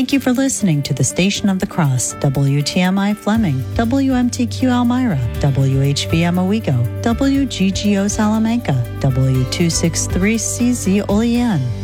Thank you for listening to the Station of the Cross, WTMI Fleming, WMTQ Elmira, WHVM Owego, WGGO Salamanca, W263CZ Olean.